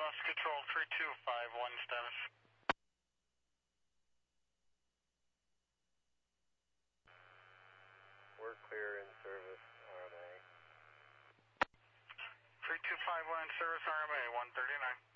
lost control, 3251 status. We're clear in service, RMA. 3251 in service, RMA 139.